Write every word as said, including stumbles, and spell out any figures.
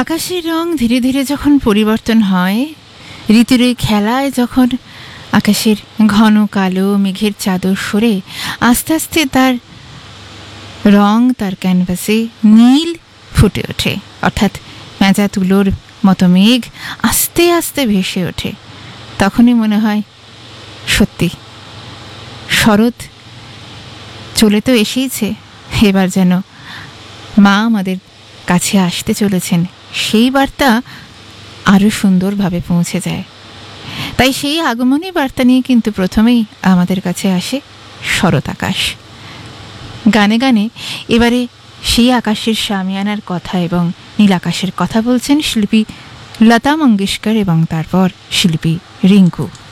আকাশের রং ধীরে ধীরে যখন পরিবর্তন হয়, ঋতুর এই খেলায় যখন আকাশের ঘন কালো মেঘের চাদর সরে আস্তে আস্তে তার রং তার ক্যানভাসে নীল ফুটে ওঠে, অর্থাৎ মেজা তুলোর মতো মেঘ আস্তে আস্তে ভেসে ওঠে, তখনই মনে হয় সত্যি শরৎ চলে তো এসেইছে, এবার যেন মা আমাদের কাছে আসতে চলেছেন, সেই বার্তা আরও সুন্দরভাবে পৌঁছে যায়। তাই সেই আগমনী বার্তা নিয়ে কিন্তু প্রথমেই আমাদের কাছে আসে শরৎ আকাশ। গানে গানে এবারে সেই আকাশের শামিয়ানার কথা এবং নীল আকাশের কথা বলছেন শিল্পী লতা মঙ্গেশকর এবং তারপর শিল্পী রিঙ্কু।